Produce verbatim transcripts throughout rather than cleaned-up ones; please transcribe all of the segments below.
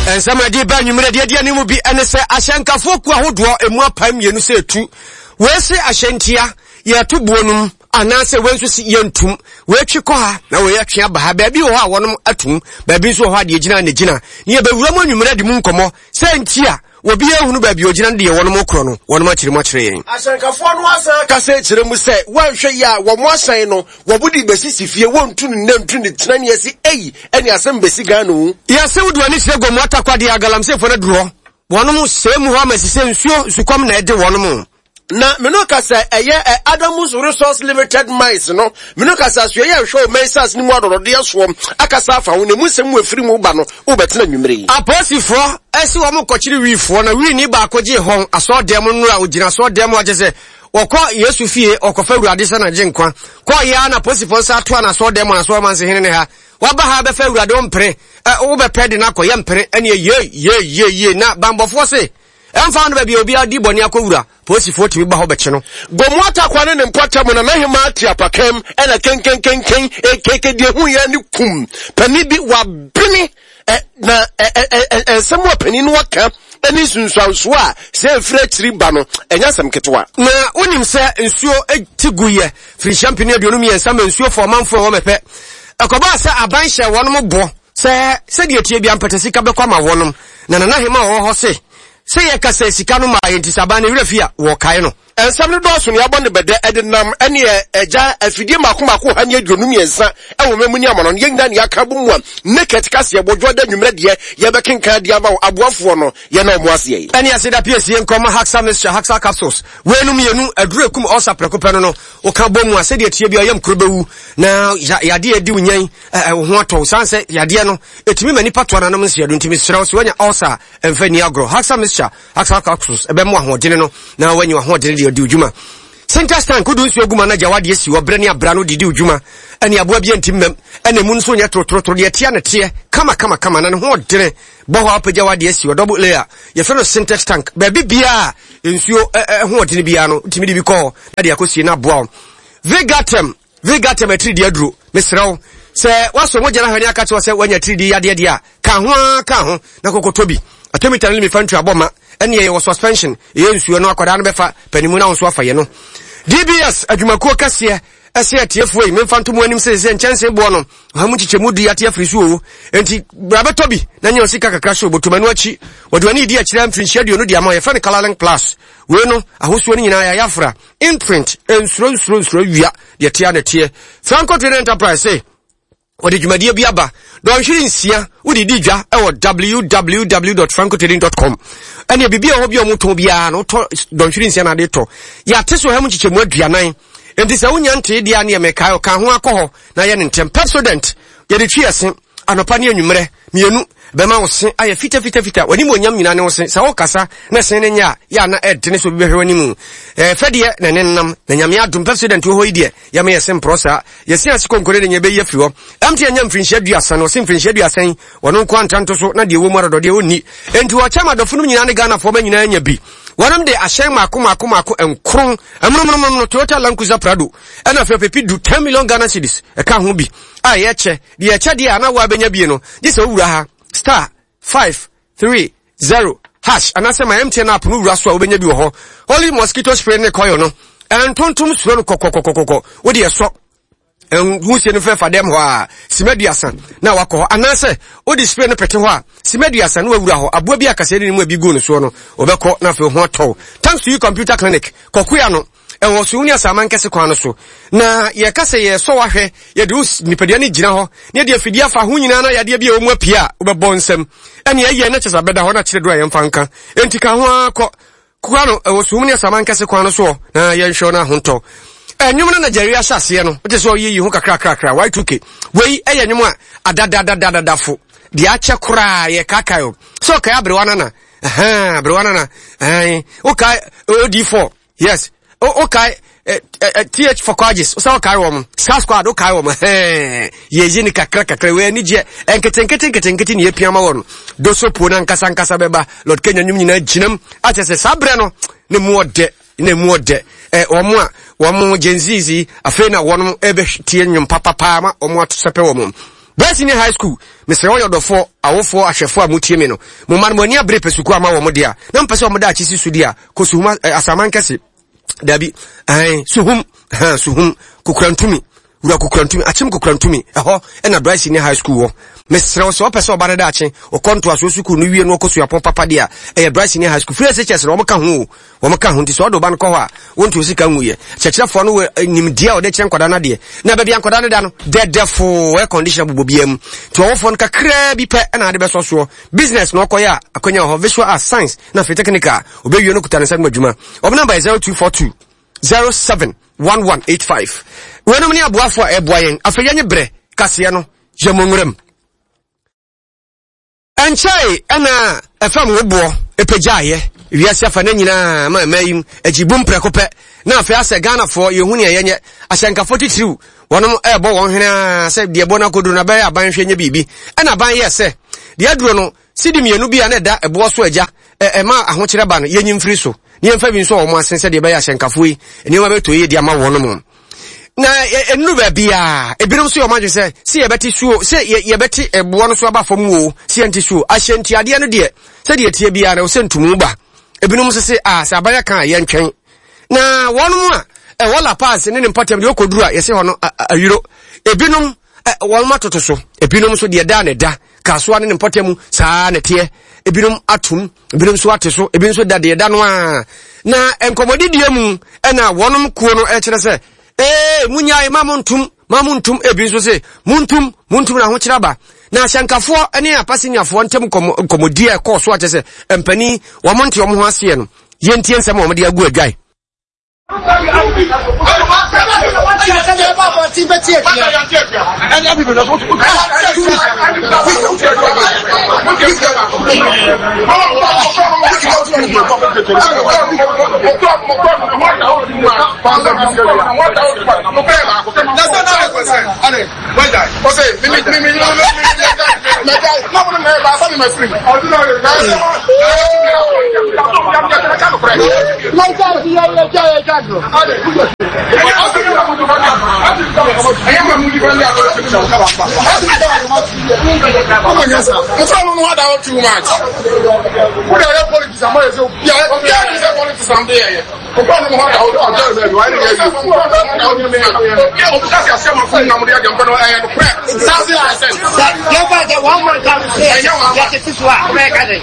And some of the band you made the idea will be and say Ashanka folk who draw a more pam you say two. Where say Ashantia, ya two bonum, and answer when to see yentum, where Chikoha, now we actually have baby or one atum, baby so hard the Gina and the Gina. Near the Roman you made the moon come, saying Tia. Will be a who baby or Gina one more chrono, one much much rain. Ashanka phone was a cassette, Remu say, one shay ya, one more sign, what would it be if you want to name to the ten years, eh, and your son Bessigano? Yes, so do I need to go Mata Quadia Galam say for the draw. One more same Muhammad says, so to come at the one more. Na menoka say eye Adamus Resource Limited Mines no menoka say so ye show mesas ni modoro de so akasa fa woni musem we free mu ba no wo betena nwumre aposifo esi wo mo kochiri wifo na wi ni ba koje hon aso dem nura ogina so dem wa jese okọ Yesu fie okofa Awurade se na genkwa ko ya na aposifo sa to na so dem na so man se hene ne ha wa ba ha be fa Awurade ompre wo be pede na ko ye mpre ene ye ye ye ye na bambofo se Emfa no baby obi adi boni akowura posi forty mi ba ho beche no gomwata kwane ne mpota mo na mahema ati apakem ena ken ken ken ken ekeke de hu ya ni kum pani bi wa bini na semwa pani no waka eni sunsanso a se free tiri ba no enya sem ketwa na onim se nsuo etiguye free champagne aduonu mi ensam nsuo for manfo wo mepe akoba se abanhye wonom bo se se de tie bia mpatasi ka bekwa ma wonom na na hema wo ho se say ya kasa sika no ma yenti sabane werafia wo kae no ensam no doso ne abone bede edenam ene eja afidie makomako ha ne aduonum yensa ewo memuni amono yengda ne akabu mu naked kase ye bojo da nwumre de ye bekenka de aba aboafo no ye na omoase ye ene aseda piesie nkoma Haxa Mixture Haxa capsules wenum yenu adurekum osa prekope no no o ka bomu asede tie bia yam krobewu na yade edi unyan ho ato sanse yade no etimi mani patwa na nam nsia do ntimi srawo so wanya osa emfani agro Haxa Mixture Haxa capsules ebe mu ahodene no na wanyi ahodene de di ujuma center stand kudu nsi oguma na jawade esi wo brani abra no didi ujuma ene aboa bia ntimmem ene mu nso nya trotrotro de tia ne tie kama kama kama na ne ho dene bo ho apajawade esi wo double layer ye fe no center tank ba bibia nsuo ho dene bia no timi de bi ko na de akosie na aboa Vegatem Vegatem three D aduro mesrawo se waso mo jana hwani aka che wo se wanya three D yade de a ka ho ka ho na kokotobi atomitan le me fantu aboma ene ye wo suspension ye nsuo no akwada no befa panimu na nso afa ye no D B S adwumakuo kase ese atiefo yi memfanto mu anim se se nchanse bo no ha mu chichemu di ate afiri so enti brabetobi na nye osika kakra so botomanu achi wadwani di akira mfinhia dio no di ama ye fa ne Colorlink Plus we no ahosuo ni nyina ya yafra imprint ensuro nsuro nsuro wia de tia na tie Franco Trading Enterprise say odi dwumadie bi aba don hwiri nsia odi di dwa e wo w w w dot franco trading dot com ene bibia ho bia omoto bia no to don hwiri nsia na de to ya teso ha mu chichemu aduanan enti se wonya nte dia na emeka ka ho akọ na ye ntem president ye de twiase anopa ne anwumre mienu bema wo se aye fita fita fita wani mo nyam nyina ne wo se sa wo kasa na sen ne nya ya na edne so bi hwani mu eh fede na nenam na nyame adum president wo hoyi de ya me yesem prosa yesi asiko nkore ne be ye fiwo amte nya mfinhia duasa no se mfinhia duasa wono nko antanto so na de wo marodo de onni enti wo chama dofunu nyina ne Ghana fo ba nyina nya bi wanam de ahyen mako mako mako enkron amromrom no Toyota Land Cruiser Prado ena fe pepi du ten million Ghana cedis e ka ho bi a ye che de ye che de ana wa benya bi no di se wura ha star five three zero hash anase my M T N app no wura so a obenya bi wo ho holy mosquito spray ne koyo no entontom suro no kokokokokoko wo de so en husie no fe fa dem ho a simeduasan na wakọ anase wo de spray no pete ho a simeduasan no wura ho aboa bi akase ni mu abi go no so no obekọ na fe ho atọ thanks to you computer clinic kokuya no ewo so unia saman kese kwa no so na ye kase ye so wahwe ye de nipadia ni gina ho ne de afidi afa ho nyina na yade bia omu apia obebọ nsem ene ye na chesa beda ho na kire do ayemfa nka enti ka ho akọ kwa no ewo so unia saman kese kwa no so na ye nhwo na ho nto enyum na Nigeria asase no wote so yi ho kakra kakra Y two K wei eyenyum a adadadadadafo de ache kura ye kakayo so ka abrewana na aha abrewana na eh okay O D four yes okay T H for Quadis so okay wom Scar Squad okay wom eh ye yini kakra kakra we ni je enketenkete enketenkete ni epiama won do so po na nkasa nkasa beba Lord Kenya nyum nyina ginam atese sabre no ne mu ode ne mu ode eh omo a womo genzizi afei na wono ebe tie nyum papa pa ma omo atosepe wom Bryce Senior High School Mister Oyodofo awofo ahwefo amutie me no mo man mo ani abre pesuku ama wo mo dia na mpese wo mo da achisi sudia ko suhuma asaman kese dabi ai suhum ha suhum kukurantumi ura kukurantumi achim kukurantumi eho na Bryce Senior High School wo Mister Oso opese obare da ache o konto aso suku no wie no kosu apon papa dia e Bryce Senior High School free S H S no mo ka ho wo mo ka ho nti so do ban ko ho a wonto sika nwuye chechefo no nim dia o de chen kwada na de na ba bia kwada na da no dedefo air condition bobobiam to wo fon kakra bi pe na de be so so business no koya akonya ho visual arts science na fe technical obewie no kutane san madwuma obo number is zero two four two zero seven one one eight five we no mni aboafo e boayen afeyanye bre kase no jemonwrem Anchai ana efam wobo epejaye wiase afa na nyina ma mayim agibum prekope na afa ase Ghana for yehuni yenye ahyanka forty-three wonom ebo won hena se de bona kodu na ba aban hwenye bibi ana ban yese de aduro no sidi mienu bia na da ebo so agya e ma ahokire ba no yenyim firi so ne yemfa bi so o mo asense de ba ya ahyanka foi eni ma beto ye de ma wonom na enu ba bia ebinom so yomadwe se se yebeti suo se yebeti ebo no so aba fam wo se enti suo ahyanti ade no de se de tie bia na o se ntumu ba ebinom se se ah se abaya kan ye ntwen na wonom a e wala pass ne ne mpatem de okoduru a ye se hono ayuro ebinom won matoto so ebinom so de da na da kaso ne ne mpatem saa ne tie ebinom atum ebinom so ateso ebinom so da de da no a na enkomodi die mu e na wonom kuo no e kire se eh munyai mamuntum mamuntum ebi so se muntum muntum na ho kiraba na ahyankafo ene apasinyafo ntem komodi e ko so atese empani wo monte wo ho ase no yentie nsem wo de agu adwai too much. What are your politics? I'm going to say, yeah, yeah, politics. I'm there. I'm going to hold out. I'm going to say, why did you say, yeah, because you're saying, I'm going to add a crack. Something like that. You're going to one more time to say, yes, it is what I'm going to do.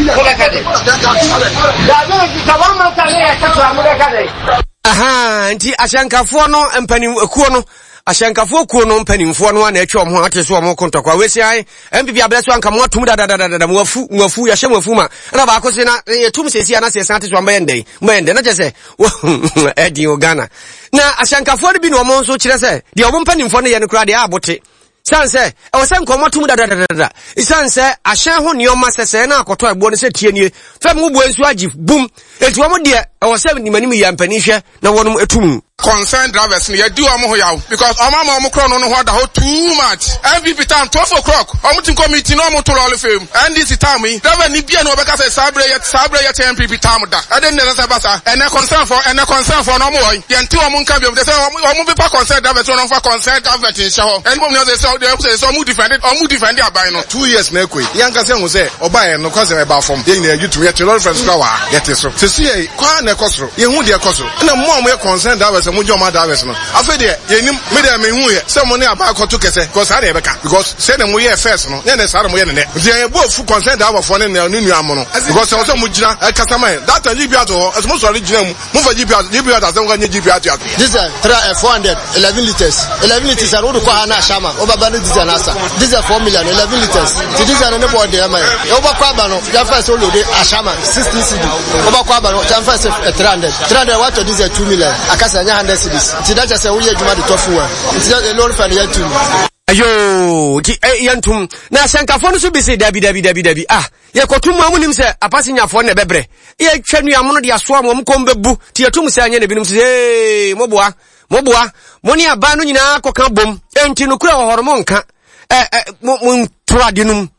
Aha, nti ahyankafo no mpanim ekuo no ahyankafo kuo no mpanimfo no na atwa mo ate so mo kontokwa wesi ai mpp abreso anka mo atum da da da da mwafu mwafu ya hye mwafu ma na ba akosi na yetum sesi ana sesi ate so mbayende mbayende na jese edi ogana na ahyankafo no bi no mo nso kire se de obo mpanimfo no ye no kra de abote sanse e wo se nkomo atum da da da da sanse ahyan ho nioma sese na akoto ebo no se tie nie fam wo bo ensu agi bum enti wo mo de e wo se ni manim ya mpani hwe na wonum etum concerned drivers me do am ho yaw because o mama o kro no no hoda ho too much M V P time twelve o'clock o mutin committee no mo to all fame and this time we driver ni bia no obeka say sabre yet sabre yet M V P time da e dey na say basa and a concern for and a concern for no mo ye nti o mo nka bi o say o mo be pa concerned drivers no for concerned drivers in show and mo no say so they say so mo defend it o mo defend abai no two years na ekwe yanka say ho say obai no cause e ba form dey na you to yet all friends flower get so se see kwa na ekosoro ye hu de ekosoro na mo mo concerned drivers mo joma drivers no afa de ye nim me de me hu ye se mo ne aba akoto kese because are ebeka because say na mo ye first no ne ne sare mo ye ne ne ye bo fu concerned driver for ne ne nu amo no because se mo gina customer that G P S to as mo sorry gina mu mo fa G P S G P S as mo ganya G P S to this is four hundred eleven liters eleven liters are road ko ha na shama oba no diesel na sa this is four million eleven liters this is no board dey am e oba kwa ba no ja first o load ashama sixty C D oba kwa ba no ja first three hundred three hundred what to this is two million akasa nya one hundred C Ds ti da just say we adwuma de tofu wa ti da lord fan ya tu ayo ti yantum na shankafo no so bi se dabi dabi dabi dabi ah ye kotum amunim se apasinyafo na bebre ye twanu amono de aso am kombebu ti yatum se anya na binum se eh moboa moboa moni aba no nyina koka bom enti no kura horomo nka eh eh mo nturadinum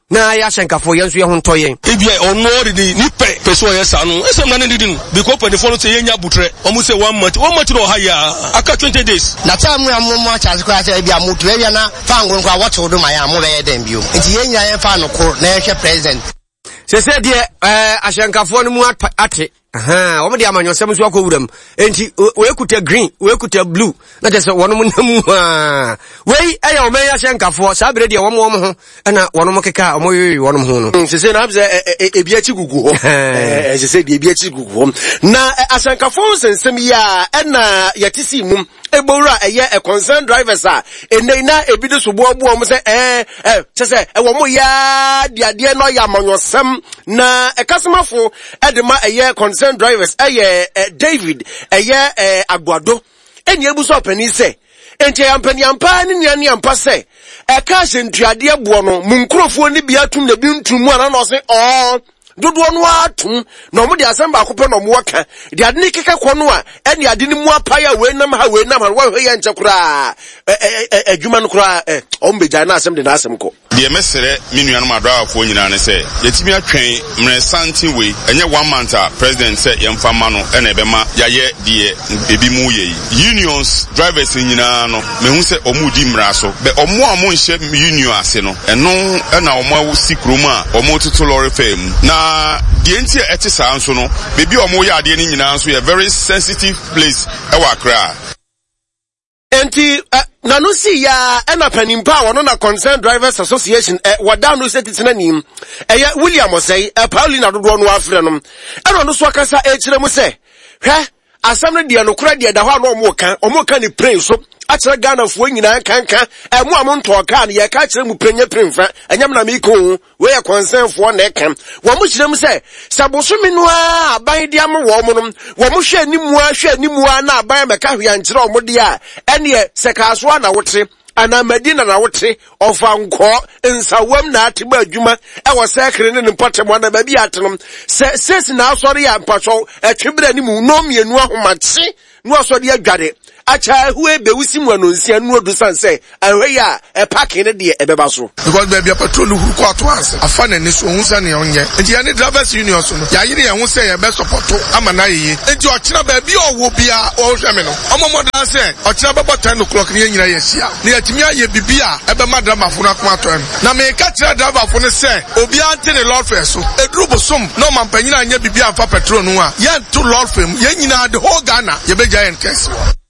na ya shenkafo yenso ye ho ntoyen ebia ono de ni pe person ye sa no esem na ne didi no because for the follow say yenya butre omu say one month one month no haya aka twenty days na time ya mo mo charge kwa say bia mutu e na fa ngoro kwa what do my am be dem bio nti yenya ye fa no ko na ye president se se de eh ahyenkafo no mu ate aha wo de amanyosem so akowuram enti we kuta green we kuta blue na je se wono mu namu ha we aye o meya ahyenkafo sa bere de wo mo ho na wono mo keka o mo yoyi wono ho no se se na se ebi achi gugu ho eh se se de ebi achi gugu ho na ahyenkafo sensem ya na yatisi mum ebowura eye e concern drivers a enei na ebi de so boaboa mo se eh eh se se e wo mo ya diade no ya amanyosem na e kasemafo e de ma eye concern drivers eye David eye Aguado eni ebu so pani se enti yampani ampa ni nia ni ampa se e ka hyentuade ebo no munkrofo ni bia tum na bi ntum ana no se oh dodo no atum na omo de asamba akopɛ no mo waka de ade ni keke kɔ no a eni ade ni mu apaya we nam ha we nam ha wo hwe ye nche kura adwuma no kura omo be gya na asem de na asem kɔ de mesere minu anu madrafo nyina ne se yetimi atwen mre santi we enye one month a president se yemfa ma no ena ebema yaye de ebi mu ye unions drivers nyina no mehu se omu di mra so be omo amo nhye union ase no eno ena omo sikroma omo tutu lorry fam na the enti eti saa nso no bebi omo ya ade ni nyina nso ye very sensitive place e wa Accra enti na no si ya ena panimpa wono na concerned drivers association eh wada no setitsena nim eh William Osei eh Paulina dodo no afre no ena no so akasa e kire mu se hwe asam no de no kura de da ho na omo kan omo kan ni pray so a kire Ghana fo nyina kanka eh mu am nto ka na ye ka kire mu prenya premfa enyam na me ko we ye concern fo na kan wo mo kire mu se sabosumi no a aban de am wo mo no wo mo hwe ni mu a hwe ni mu a na aban me ka hwe ankire omo de a ene se ka so na wotre ana Medina na wotre ofa nko nsawam na ateba adwuma e wo sekre ne mpotemo na ba bi atenom se ses na asori ya mpacho etwebra ni mu no mienu ahomache no asori adware acha huwe be wusi mu anonsia no do sanse ahwe ya e parking ne de ebeba so because baby patrol hu ko ato anse afa na ni so hu sa ne onye nti ya ne drivers union so no ya yire ya hu se ya be support ama na yi nti o kira ba bi owo bia o hwe me no omo modan se o kira ba ten o'clock ne nyina ya hia ne ya timi aye bibia e be madam afo na ko ato na me ka kira driver afo ne se obi ante ne lord fair so edru bosom no man panyina anya bibia afa petrol no a ye to lord fair ye nyina the whole Ghana ye be giant case.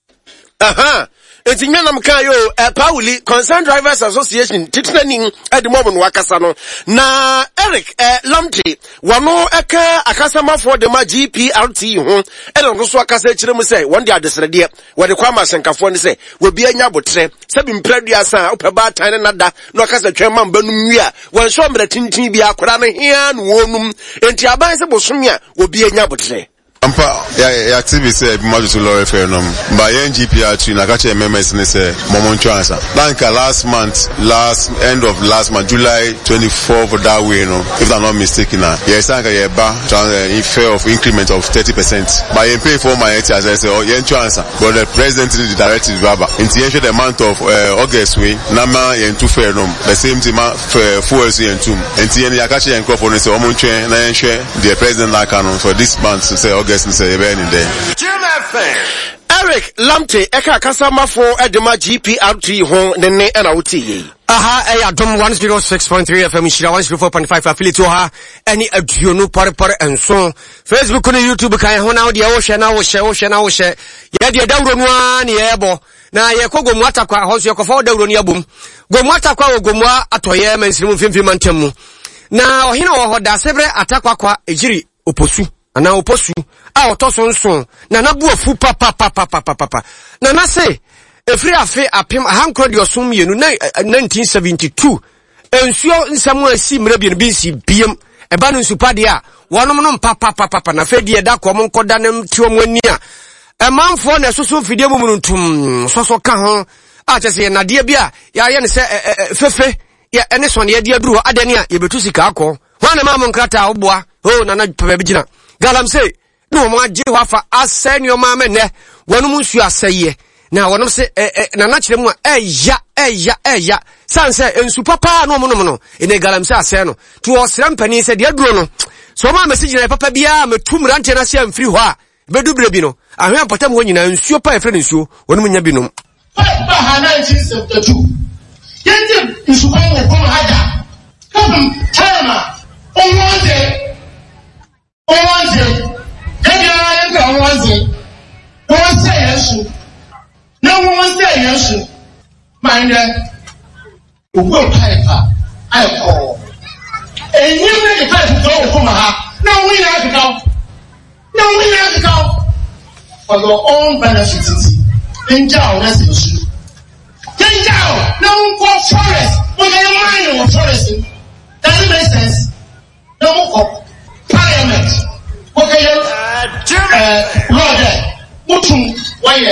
Aha, enti nyana mka yo eh, Pauli Concerned Drivers Association titna ning edi momo no wakasa no na Eric eh, Lamte wano eka akasa mafo de ma G P R T ho ene no so akasa kire mu se won de adesrede we de kwa masenkafo ne se we bia nya botre se bi mpradua san opeba tan na da no akasa twen man banum wi a won so mra tintin bia akora no hia no wonum enti aban se bosomia we bia nya botre ampa ya ya activity say bi madu to lorry fair no ba yen G P R T na ka che M M S ne say momon transfer like last month last end of last month July twenty-fourth for that way no if I'm not mistaken na yes anka ye ba in fair of increment of thirty percent by yen pay for my as I say oh yen transfer but the president the directive raba into yen the month of uh, August we na ma yen too fair no the same thing ma fuel yen too into yen ya ka che yen crop on say momon twen na yen share the president like canon for this month to say August say ebe ni dey Eric Lamte eka kasama for edema G P R T ho ne ne na wuti yi aha eh adom one oh six point three F M shira one oh four point five affiliate ha any aduonu pare pare enso Facebook no YouTube kan ho na wo de wo hwe na wo hwe wo hwe na wo hwe ye de dawro no a ne yebo na ye kogomu atakwa ho so ye kofa dawro no abom gomu atakwa wo gomu atoye mansirim mfimfim mantam na ohina wo ho da sebre atakwa kwa ejiri oposu ana oposu a otoso nso na nabu afu papa papa papa papa na na se efri afe apem ahankro de osum yenu na nineteen seventy-two ensuo nsamu asi mra bi bi si biem eba no nsupa de a wonom no papa papa papa na fe de da kom nkoda nem tiom ani a emanfo na soso fidie mu ntum soso ka ho a chese na de bia ya ye ne se fefe ya ene so ne ye de aduru adani a ye betu sika akọ wana mamu nkrata oboa oh na na pepe bigina galam say no mo agye wafa asɛn yo ma me ne wonu mu nsu asɛye na wonom se na na kire mu a eya eya eya sanse ensu papa no mo no no ene galamse ase no to osra mpani se de aduro no so ma message na papa bia metum rante na se amfiri ho a bedubire bi no ahwe apotam ho nyina nsuo pa efre nsuo wonom nya binom ba ha nineteen seventy-two yende nsuo pa wo ko haja come time on one day on one day yende yende on one day won say yesu no won say yesu mind ogbo pipe I call and you make the pipe go come ha no we have to go no we have to go for your own benefit in jail residence in jail no go forest we can mine or forest does it make sense no go parliament okay uh Roger mutum why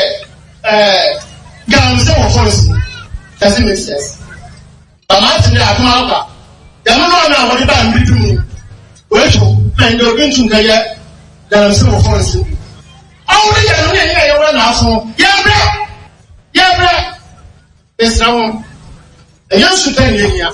uh ganze or forest does it make sense but I think I come out ya no na what ba mbidu mu we to and do bintu kaya ganze or forest awuri ya no ya ya na afo ya bra ya bra esrawo e yan su ten ya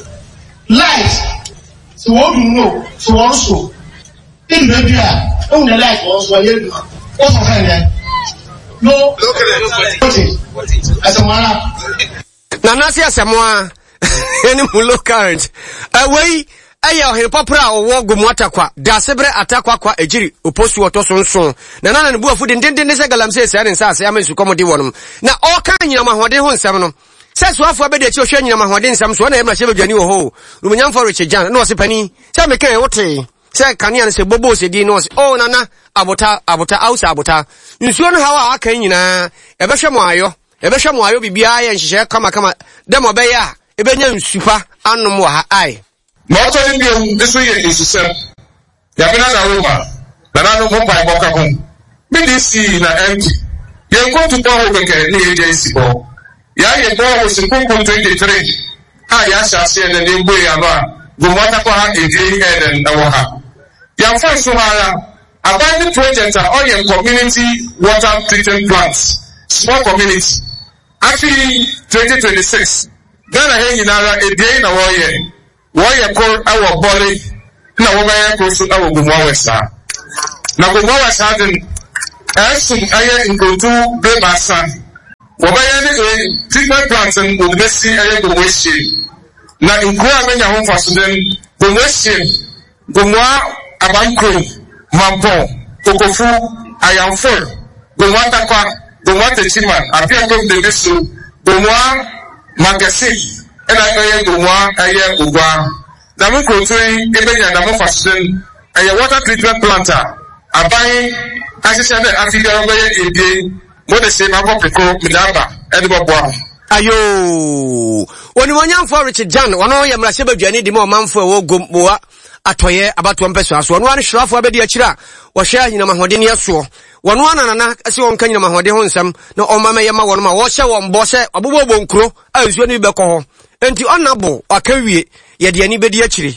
light so what you know so also in the bia on the light also ya do what for hand no look at it asamara na na se asamoa eni mu low current away aya ohere popra owo gomwata kwa da sebre atakwa kwa ejiri oposu oto sonson na na na bu afu den den den se galamse se ane nsa se amansu komode wonum na o kan nyina mahode ho nsam no se so afu abede ti o hwe nyina mahode nsam so na e ma se badwani wo ho rumanyam for Richard Jan no se pani se me kan wote se kania ne se bobo se di no se oh nana abota abota ausa abota nsuo no hawa aka nyina e be hwe mo ayo e be hwe mo ayo bibia ye nhihye kama kama dem obe ya e be nya nsupa anom wa ha ai Moto ndi this way is sem. Ya bina na Roma. Na na no mpa iboka ho. Me dey see na empty. Ye go to power keke ni agency bo. Ya ye go ho six twenty-three. Ah ya sha se na ni gbe ya ba. Go mata ko ha eje eden na wo ha. Ya fa so ha abandoned project are all community water treatment plants. Small community. Actually twenty twenty-six. Gana he nyinara e dey na wo ye. Why call our body na wobaya ko awo gumwa wesa na gumwa wesa den asun aya ingotu be basa wobaya ni treatment plants and obesi aya gumwa shi na inkura menya ho faso den gumwa shi gumwa abankro mampo kokofu ayamfo gumwa takwa gumwa techiman apia ko de besu gumwa magazine ena aya gumwa aya ugwa na mo kotui ebenya na mo fasten aya water treatment planter abai asise na afika obaye ebie mo de se ma bopeko midaba edi bobo ayo oni wanyam for Richard Jan wono ye mrase badwani di mo manfo wo gomboa atoye abato mpeso aso wono an hwrafo abedi akira wo hwe nyina mahode ne aso wono anana ase won kanyina mahode ho nsam na o mama ye ma wono ma wo hye wo mbo hye obobo bonkuro ansuo ni beko ho enti onabo akawie ye de ani bedi akiri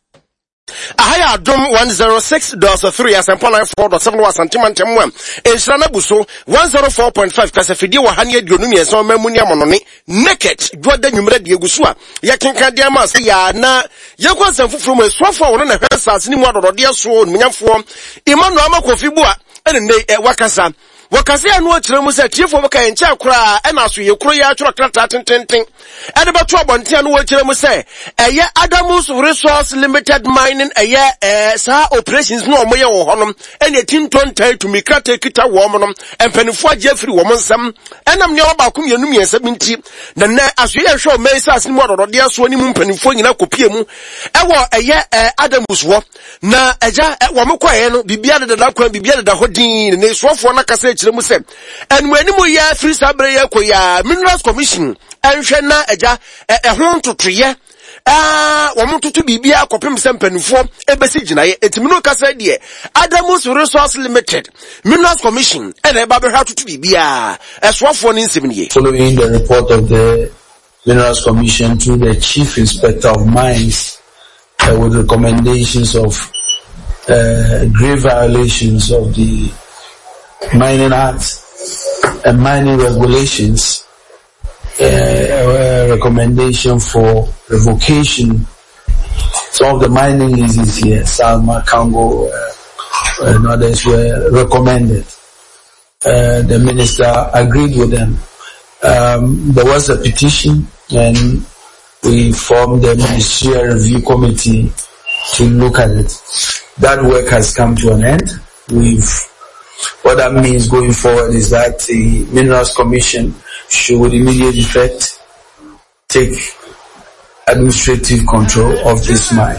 ahaya adom one oh six point three asempo nine four point seven wasantimantem wam ensra na buso one oh four point five kasafidi wa hane aduonu mienso mamuni amonone naked dwoda nwumra de eguso a ye kenka de ama se ya na ye kwansan fufuru mu esofo wono na hwesase ni mu adodode so nyamfo Emmanuel Amakofi bu a ene ne wakasa wakase anu akire mu se tiefo beka enche akura e na so ye kuro ya atworo krata tententen ede beto abonte anu akire mu se eye Adamus Resource Limited Mining eye eh sa operations no omoye wo honom ene tinton tai to mikrata kita wo monom empanifo agefiri wo monsam enam ne oba kom yenu miensa binti na na aso ye hwe o mesas ni mu ododode aso ni mu mpanifo nyina kopie mu ewo eye Adamus wo na eja wo mekwaye no bibia de da kwan bibia de da hodin ne sofo na kasa mu se enwani mu ya free sabre ya ko ya Minerals Commission enhwe na eja ehon totoye ah wo montoto bibia akopem se mpanifo ebesi ginaye etimino kasa de Adamus Resource Limited Minerals Commission ene eba be hwa toto bibia eswafo ni nsemniye. Following the report of the Minerals Commission to the Chief Inspector of Mines uh, with recommendations of uh, grave violations of the Mining Act uh, mining regulations, uh, a recommendation for revocation. Some of the mining leases here, Salma, Congo, uh, and others were recommended. Uh, the minister agreed with them. Um, there was a petition, and we formed the ministerial review committee to look at it. That work has come to an end. We've, what that means going forward is that the Minerals Commission should with immediate effect take administrative control of this mine.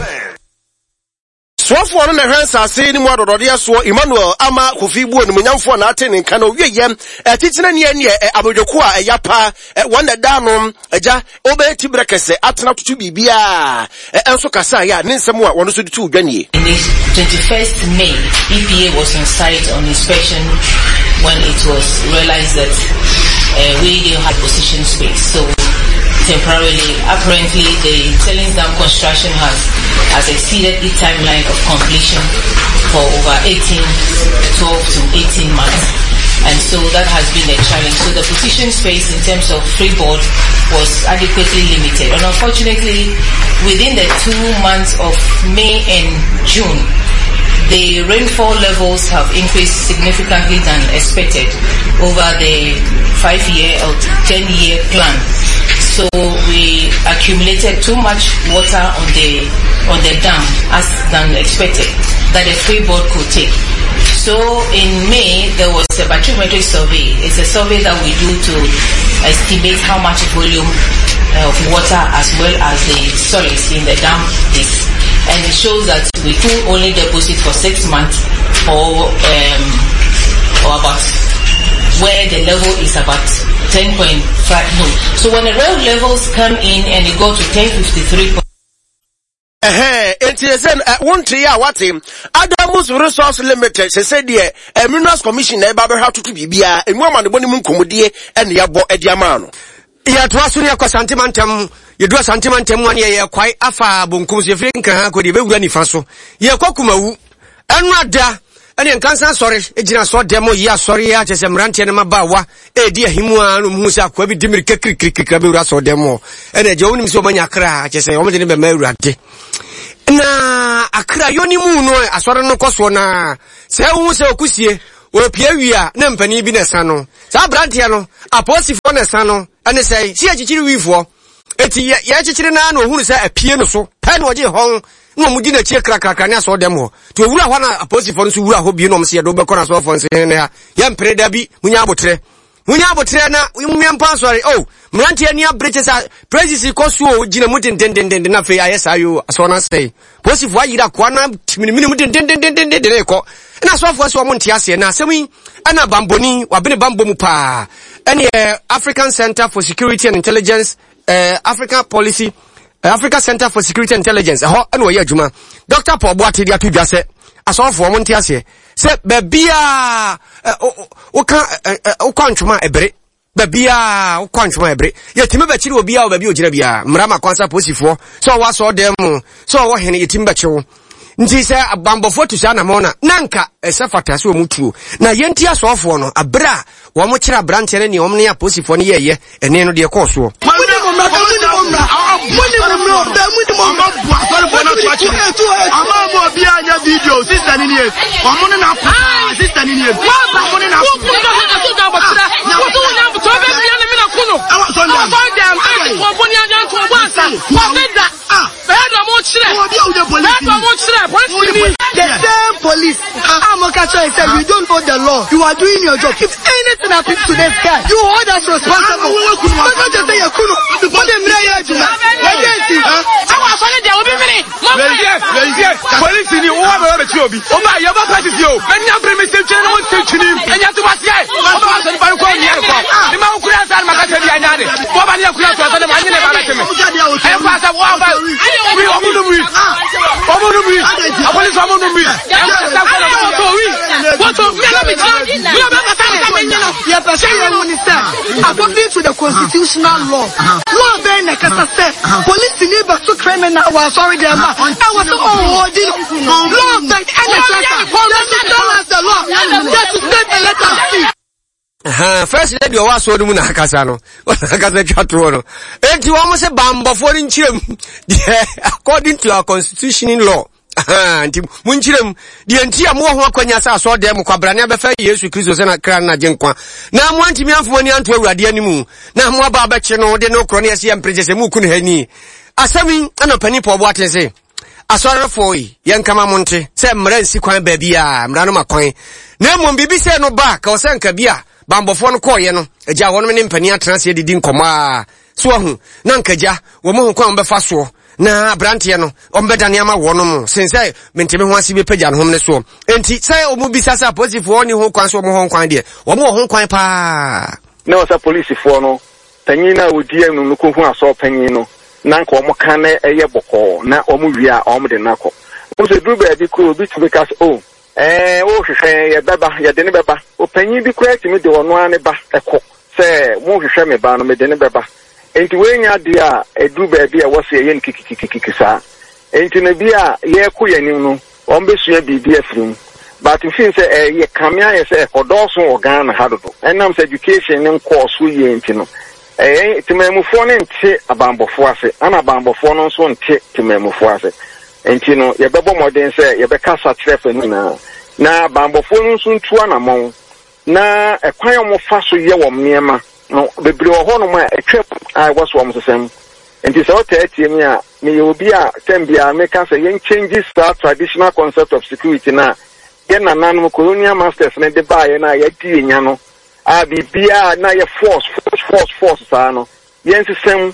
Swafo no na hwensa se ni mu adodode so Emmanuel ama Kofi Buo no munyamfo na ate ne nka no wieyem etitina ne ne abodwoko a eyapa wanda da no agya obeti brekese atena tutu bibia enso kasa ya ne nsem a wono so ditu dwanie. twenty-first May, E P A was on site on inspection when it was realized that uh, we didn't have position space. So temporarily, apparently the tailings dam construction has, has exceeded the timeline of completion for over eighteen, twelve to eighteen months. And so that has been a challenge. So the position space in terms of freeboard was adequately limited. And unfortunately, within the two months of May and June, the rainfall levels have increased significantly than expected over the five-year or ten-year plan. So we accumulated too much water on the on the dam as than expected that the freeboard could take. So in May there was a bathymetric survey. It's a survey that we do to estimate how much volume of water as well as the solids in the dam is. And it shows that we could only deposit for six months or um, or about where the level is about ten point five. No. So when the road levels come in and it goes to ten fifty-three. Eh eh entiesen wonte ya wate Adamus Resource Limited se say the Minerals Commission na eba be ha tutu bibia emu amane boni mu nkomodie ene yabo ediama no ya to aso ne akwasantemantam yedu asantemantam wane ye kwai afa bonkum se firi nkan ha ko de bewura nifa so ye kwakumawu enu ada ene nkansan sori ejina so demo yi asori ya chese mrantie ne mabawa e di ahimu anu mu se akwa bi dimiri kekrikrikra bewura so demo ene je wonim se omanya kra chese omje ne be mawurade na akra yoni mu no asori no koso na se wu se okusie o pia wia na mpani bi na sano sa brantie no aposifo na sano ene sei si achichiri wifo eti ya achichiri na na ohuru se apie no so pe na oje hon no mu di na chie krakrakra na so dem ho to owura ho na aposifo no so wura ho bi no mse do be kona so fo nse ne ya ya mpre da bi munya abotre munya abotre na munya mpa sorry oh mrantie ni abreche sa praises ko so gina mutendendenden na fe ayesa ayo so na say aposifo ayira kwa na timini mutendendenden ko na so afo so mo ntiase na asemi ana bamboni wabene bambo mu pa ene African Center for Security and Intelligence uh, Africa Policy uh, Africa Center for Security and Intelligence ho ene oye adwuma Doctor Paul Boate dia to dwa se asofo mo ntiase se babia o kan o kwantuma ebere babia o kwantuma ebere yetime ba kiri obi a babia ogina bia mrama kwansa posifo so wa so dem so wo hene yetime ba kiwo nti se abambofo tu sha na mona nanka esafata se omutuo na yenti asofo no abra wo mo kira branche ne ne om ne aposifo ne yeye ene no de ko so video sister ni nie omo na ko sister ni nie omo na ko the same police Amokacho said you don't know the law, you are doing your job. If anything happens to this guy, you hold us responsible. Don't just say you kuno but them lay you agency I was on there obi mini police ni o wa be ti obi o ba ye ba party ti o enya bring me same channel one same chini enya to was here o ba so ba ko ni e ko ni ma ukura sa ma ka te bi anya de o ba ni ukura to sa de ma ni le ba la teme e kwa sa wa ba we o mu no mi o mu no mi a police o mu no mi e sa ko na to wi what to me na mi try we o ba ka sa ka me ni no ye pa say you minister according to the constitutional law law be na ka say police ni ba to criminal wa sorry dem ma I was so holding law that N S S that's the law that to state the letter C. ha first lady o wa so no mu na akasa no akasa twato no enti wo mo se bambofo ni nchirem according to our constitution in law ah nti munchirem de enti am wo ho akwanya sa so de mu kwabrane abefa Yesu Kristo se na kra na genkwa na mo antimi amfo ni anto awurade animu na mo aba abeche no de no kro ne ese emprejese mu kunu hani asami ana pani po bo atense asorefo yi yenkama monte se mra nsi kwan ba bia mra no makwan na mo bibi se no ba ka o se nka bia bambofo no koye no agya wono ne mpani atranse didi nkoma so hu na nkaja wo mo hu kwan befa so na brante no ombedane ama wono mo sense menteme ho ase be pagya no hom ne so enti sai o mu bisasa positive oni ho kwan so mo ho kwan de wo mo ho kwan pa na wasa police fo no panyin na odi enu no ko hu aso panyin no na nka omo kan na eye boko na omo wi a omo de nako mo se du be bi ko bi to be kas o eh o hwehwe ye beba ye de ne beba o panyin bi kura timi de wono ane ba eko se mo hwehwe me ba no me de ne beba enti we nya de a edu ba bi a wo se ye nkikikikiki sa enti na bi a ye ko ye nim no o mbe sua bibi afrim but fin se eh ye kamia ye se ekodoso organ ha dodo enam se education ne course ye enti no eh timemufo ne nte abambofo ase ana abambofo no so nte timemufo ase enti no ye bebo modern se ye be kasa trefe ni na na abambofo no so ntu anamon na ekwan omo fa so ye wo miema no bebre ho no ma etwe ai waso omo sesem enti se o tete mi a me obi a tembia me ka se yen changes that traditional concept of security na ye na nanu colonial masters ne de ba ye na ye die nya no a bibia na ye force force force force sa no yen sesem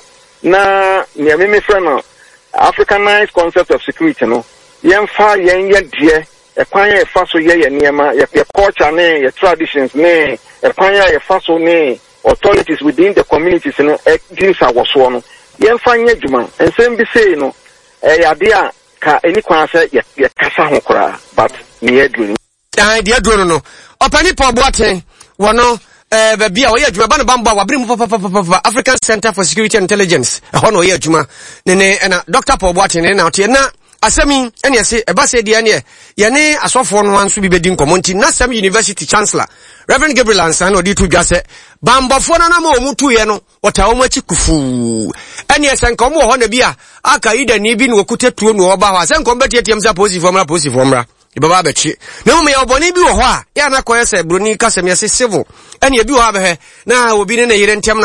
na me me me friend no Africanized concept of security no yen fa yen ye die e kwan ye fa so ye ye niema ye culture ne ye traditions ne e kwan ye fa so ne authorities within the communities no e dis awoso no yen fa nye djuma ensem bi sei no e ya de a ka eni kwan se ye, ye kasa ho kora but ne ye duru ai de duru no opani po boaten wono eh bia o ye adwuma ba no bamba wa brim papa papa African Center for Security and Intelligence e ho no ye adwuma ne ne na Doctor Paul Boaten ne na ote na asemi ene ese eba se de ene ye ne asofo no anso bi bedi nkomonti na Sam University Chancellor Reverend Gabriel Ansan odi tu dwase bambofo no na ma omutu ye no wota wo machi kufu ene ese nka mo ho na bia aka ida ni bi no okuta tuo no oba ho ase nka mbeti tiam za positive mra positive mra ibaba bechi na mo me oboni bi wo ho a ya na koyese broni kasem yese civil ene bi wo ha be he na obi ne ne yire ntem